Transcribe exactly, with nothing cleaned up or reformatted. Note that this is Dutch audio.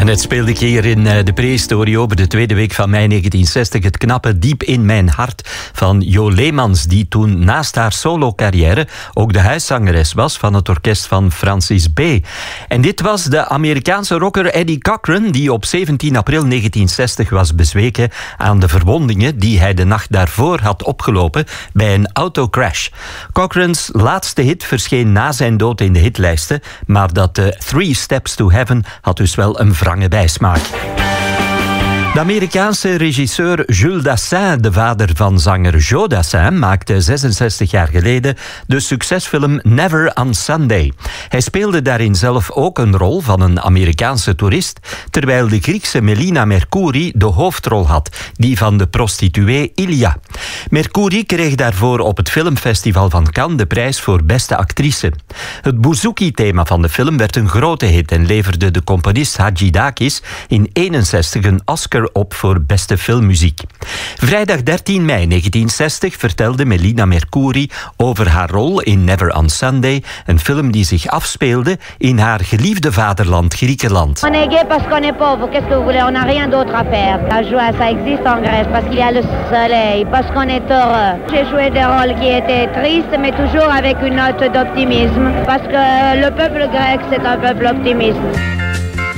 En het speelde ik hier in de prehistorie over de tweede week van mei negentien zestig. Het knappe Diep in mijn hart van Jo Leemans, die toen naast haar solo-carrière ook de huiszangeres was van het orkest van Francis B. En dit was de Amerikaanse rocker Eddie Cochran, die op zeventien april negentien zestig was bezweken aan de verwondingen die hij de nacht daarvoor had opgelopen bij een autocrash. Cochrans laatste hit verscheen na zijn dood in de hitlijsten, maar dat uh, Three Steps to Heaven had dus wel een wrange bijsmaak. De Amerikaanse regisseur Jules Dassin, de vader van zanger Joe Dassin, maakte zesenzestig jaar geleden de succesfilm Never on Sunday. Hij speelde daarin zelf ook een rol van een Amerikaanse toerist, terwijl de Griekse Melina Mercouri de hoofdrol had, die van de prostituee Ilia. Mercouri kreeg daarvoor op het filmfestival van Cannes de prijs voor beste actrice. Het bouzouki-thema van de film werd een grote hit en leverde de componist Hadjidakis in eenenzestig een Oscar op voor beste filmmuziek. Vrijdag dertien mei negentien zestig vertelde Melina Mercouri over haar rol in Never on Sunday, een film die zich afspeelde in haar geliefde vaderland Griekenland. On est gay parce qu'on est pauvre, qu'est-ce que vous voulez, on n'a rien d'autre à faire. La joie, ça existe en Grèce parce qu'il y a le soleil, parce qu'on est heureux. J'ai joué des rôles qui étaient tristes, mais toujours avec une note d'optimisme, parce que le peuple grec, c'est un peuple optimiste.